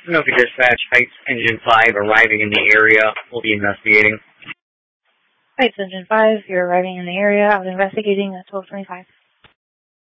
No, if you dispatch Heights Engine 5 arriving in the area, we'll be investigating. Heights Engine 5, you're arriving in the area. I was investigating at 1225.